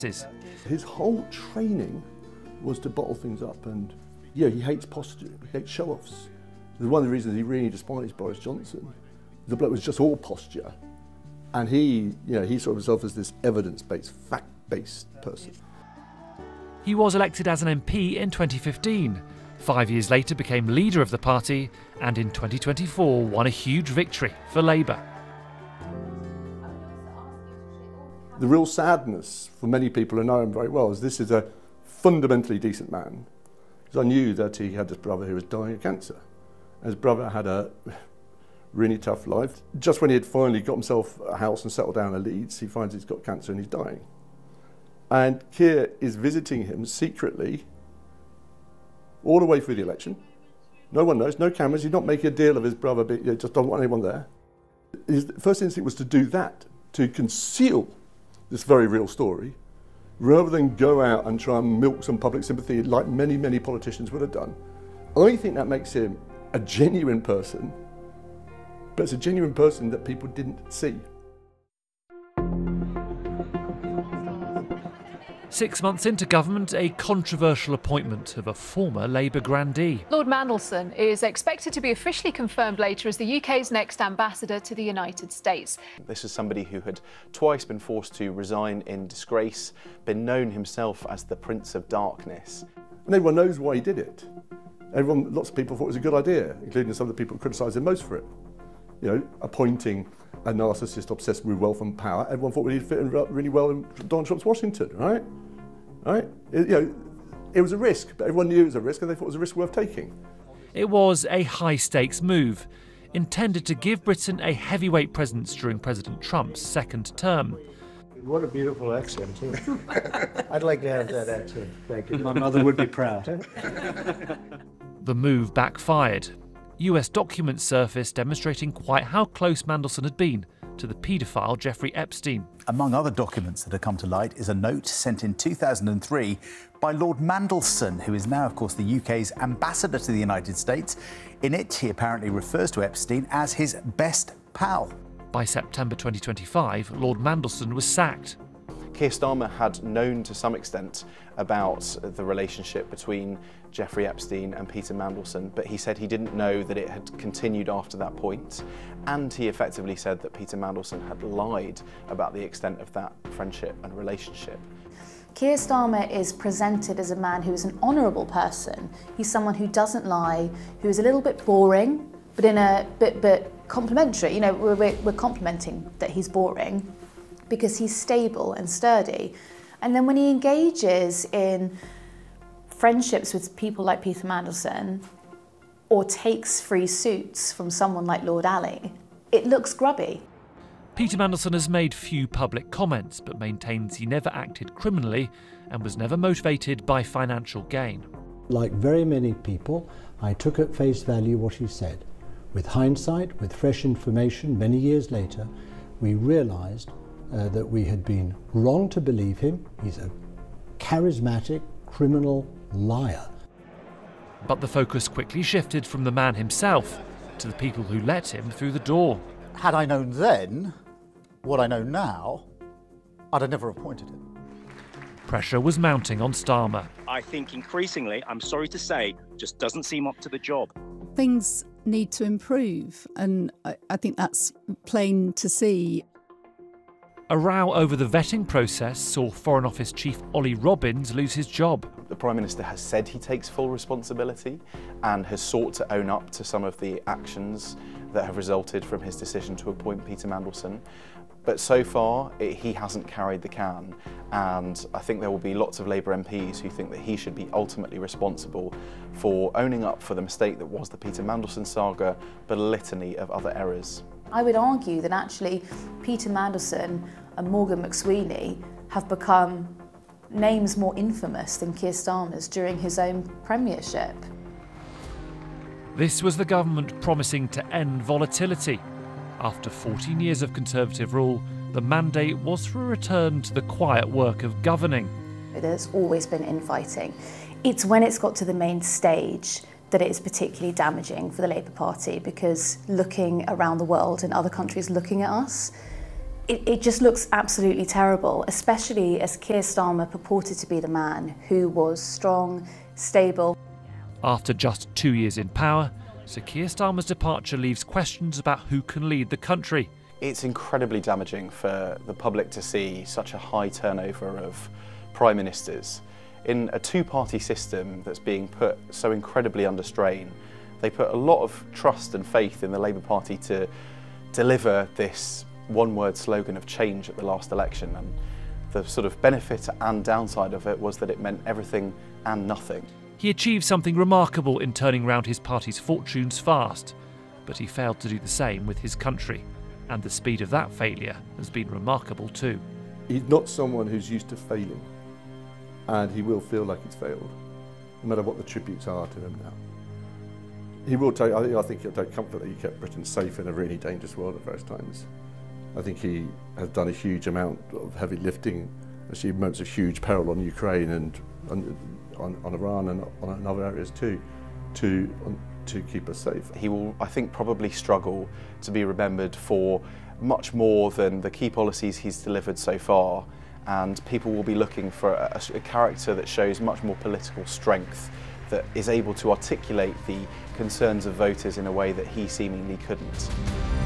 His whole training was to bottle things up, and he hates posture, he hates show-offs. One of the reasons he really despised Boris Johnson, the bloke was just all posture, and he saw himself as this evidence-based, fact-based person. He was elected as an MP in 2015. 5 years later became leader of the party, and in 2024 won a huge victory for Labour. The real sadness for many people who know him very well is this is a fundamentally decent man. Because I knew that he had this brother who was dying of cancer. His brother had a really tough life. Just when he had finally got himself a house and settled down in Leeds, he finds he's got cancer and he's dying. And Keir is visiting him secretly all the way through the election. No one knows, no cameras, he's not making a deal of his brother, but he just doesn't want anyone there. His first instinct was to do that, to conceal this very real story, rather than go out and try and milk some public sympathy like many, many politicians would have done. I think that makes him a genuine person, but it's a genuine person that people didn't see. 6 months into government, a controversial appointment of a former Labour grandee. Lord Mandelson is expected to be officially confirmed later as the UK's next ambassador to the United States. This is somebody who had twice been forced to resign in disgrace, been known himself as the Prince of Darkness. And everyone knows why he did it. Lots of people thought it was a good idea, including some of the people who criticised him most for it. Appointing a narcissist obsessed with wealth and power, everyone thought he'd fit in really well in Donald Trump's Washington, right? It was a risk, but everyone knew it was a risk and they thought it was a risk worth taking. It was a high-stakes move, intended to give Britain a heavyweight presence during President Trump's second term. What a beautiful accent, too. I'd like to have that accent. Thank you. My mother would be proud. The move backfired. US documents surfaced demonstrating quite how close Mandelson had been to the paedophile Jeffrey Epstein. Among other documents that have come to light is a note sent in 2003 by Lord Mandelson, who is now, of course, the UK's ambassador to the United States. In it, he apparently refers to Epstein as his best pal. By September 2025, Lord Mandelson was sacked. Keir Starmer had known to some extent about the relationship between Jeffrey Epstein and Peter Mandelson, but he said he didn't know that it had continued after that point, and he effectively said that Peter Mandelson had lied about the extent of that friendship and relationship. Keir Starmer is presented as a man who is an honourable person. He's someone who doesn't lie, who is a little bit boring, but in a but complimentary. We're complimenting that he's boring because he's stable and sturdy. And then when he engages in friendships with people like Peter Mandelson or takes free suits from someone like Lord Ali, it looks grubby. Peter Mandelson has made few public comments, but maintains he never acted criminally and was never motivated by financial gain. Like very many people, I took at face value what he said. With hindsight, with fresh information, many years later, we realised that we had been wrong to believe him. He's a charismatic criminal liar. But the focus quickly shifted from the man himself to the people who let him through the door. Had I known then what I know now, I'd have never appointed him. Pressure was mounting on Starmer. I think increasingly, I'm sorry to say, just doesn't seem up to the job. Things need to improve, and I think that's plain to see. A row over the vetting process saw Foreign Office Chief Ollie Robbins lose his job. The Prime Minister has said he takes full responsibility and has sought to own up to some of the actions that have resulted from his decision to appoint Peter Mandelson. But so far, he hasn't carried the can, and I think there will be lots of Labour MPs who think that he should be ultimately responsible for owning up for the mistake that was the Peter Mandelson saga, but a litany of other errors. I would argue that actually Peter Mandelson and Morgan McSweeney have become names more infamous than Keir Starmer's during his own premiership. This was the government promising to end volatility. After 14 years of Conservative rule, the mandate was for a return to the quiet work of governing. There's always been infighting. It's when it's got to the main stage that it is particularly damaging for the Labour Party, because looking around the world and other countries looking at us, It just looks absolutely terrible, especially as Keir Starmer purported to be the man who was strong, stable. After just 2 years in power, Sir Keir Starmer's departure leaves questions about who can lead the country. It's incredibly damaging for the public to see such a high turnover of prime ministers. In a two-party system that's being put so incredibly under strain, they put a lot of trust and faith in the Labour Party to deliver this one-word slogan of change at the last election, and the sort of benefit and downside of it was that it meant everything and nothing. He achieved something remarkable in turning round his party's fortunes fast, but he failed to do the same with his country, and the speed of that failure has been remarkable too. He's not someone who's used to failing, and he will feel like he's failed, no matter what the tributes are to him now. He will take, I think he'll take comfort that he kept Britain safe in a really dangerous world at various times. I think he has done a huge amount of heavy lifting, achieved moments of huge peril on Ukraine and on Iran and on other areas too, to keep us safe. He will, I think, probably struggle to be remembered for much more than the key policies he's delivered so far, and people will be looking for a character that shows much more political strength, that is able to articulate the concerns of voters in a way that he seemingly couldn't.